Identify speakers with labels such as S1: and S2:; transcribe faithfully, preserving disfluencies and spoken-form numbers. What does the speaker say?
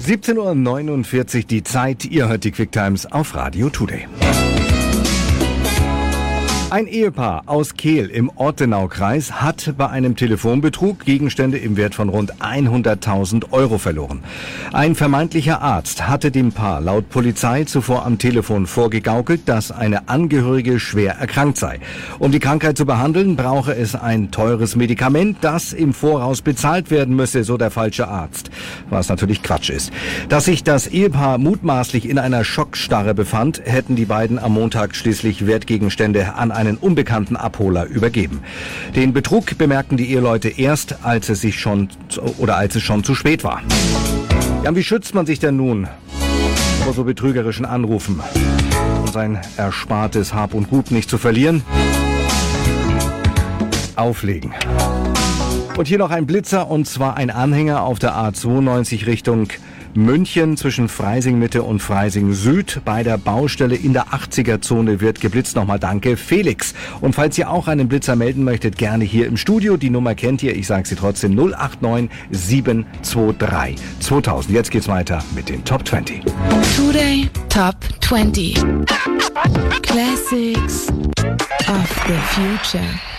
S1: siebzehn Uhr neunundvierzig die Zeit. Ihr hört die Quick Times auf Radio Today. Ein Ehepaar aus Kehl im Ortenaukreis hat bei einem Telefonbetrug Gegenstände im Wert von rund hunderttausend Euro verloren. Ein vermeintlicher Arzt hatte dem Paar laut Polizei zuvor am Telefon vorgegaukelt, dass eine Angehörige schwer erkrankt sei. Um die Krankheit zu behandeln, brauche es ein teures Medikament, das im Voraus bezahlt werden müsse, so der falsche Arzt. Was natürlich Quatsch ist. Dass sich das Ehepaar mutmaßlich in einer Schockstarre befand, hätten die beiden am Montag schließlich Wertgegenstände an einen unbekannten Abholer übergeben. Den Betrug bemerkten die Eheleute erst, als es sich schon oder als es schon zu spät war. Ja, und wie schützt man sich denn nun vor so betrügerischen Anrufen und sein erspartes Hab und Gut nicht zu verlieren? Auflegen. Und hier noch ein Blitzer, und zwar ein Anhänger auf der A zweiundneunzig Richtung München zwischen Freising Mitte und Freising Süd. Bei der Baustelle in der achtziger-Zone wird geblitzt. Nochmal danke, Felix. Und falls ihr auch einen Blitzer melden möchtet, gerne hier im Studio. Die Nummer kennt ihr, ich sage sie trotzdem, null acht neun sieben zwei drei zweitausend. Jetzt geht's weiter mit den Top zwanzig.
S2: Today Top zwanzig. Classics of the Future.